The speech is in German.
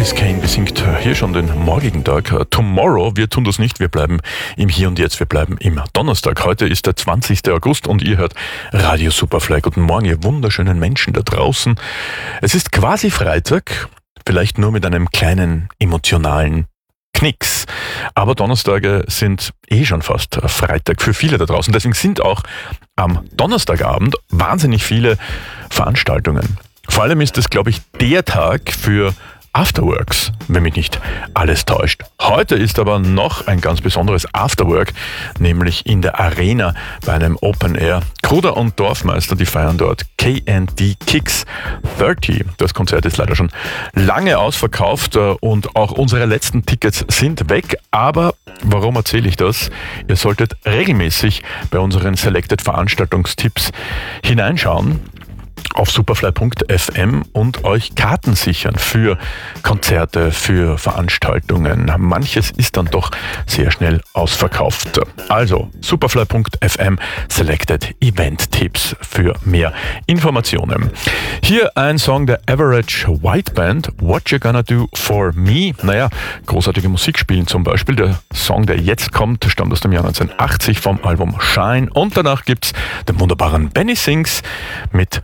Curtis Kane besingt hier schon den morgigen Tag. Tomorrow, wir tun das nicht, wir bleiben im Hier und Jetzt, wir bleiben im Donnerstag. Heute ist der 20. August und ihr hört Radio Superfly. Guten Morgen, ihr wunderschönen Menschen da draußen. Es ist quasi Freitag, vielleicht nur mit einem kleinen emotionalen Knicks. Aber Donnerstage sind schon fast Freitag für viele da draußen. Deswegen sind auch am Donnerstagabend wahnsinnig viele Veranstaltungen. Vor allem ist es, glaube ich, der Tag für Afterworks, wenn mich nicht alles täuscht. Heute ist aber noch ein ganz besonderes Afterwork, nämlich in der Arena bei einem Open Air. Kruder und Dorfmeister, die feiern dort K&D Kicks 30. Das Konzert ist leider schon lange ausverkauft und auch unsere letzten Tickets sind weg. Aber warum erzähle ich das? Ihr solltet regelmäßig bei unseren Selected Veranstaltungstipps hineinschauen auf superfly.fm und euch Karten sichern für Konzerte, für Veranstaltungen. Manches ist dann doch sehr schnell ausverkauft. Also superfly.fm Selected Event Tipps für mehr Informationen. Hier ein Song der Average White Band, What You Gonna Do For Me. Naja, großartige Musik spielen zum Beispiel. Der Song, der jetzt kommt, stammt aus dem Jahr 1980 vom Album Shine. Und danach gibt's den wunderbaren Benny Sings mit